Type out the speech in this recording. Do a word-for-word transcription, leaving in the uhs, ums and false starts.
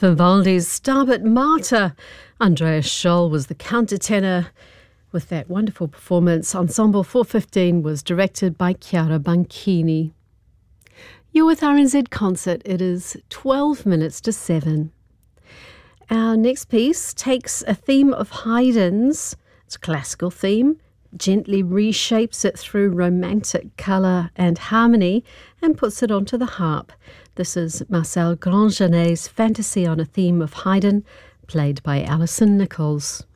Vivaldi's Stabat Mater. Andreas Scholl was the countertenor with that wonderful performance. Ensemble four fifteen was directed by Chiara Banchini. You're with R N Z Concert. It is twelve minutes to seven. Our next piece takes a theme of Haydn's, it's a classical theme, gently reshapes it through romantic colour and harmony and puts it onto the harp. This is Marcel Grandgenet's Fantasy on a Theme of Haydn, played by Alison Nichols.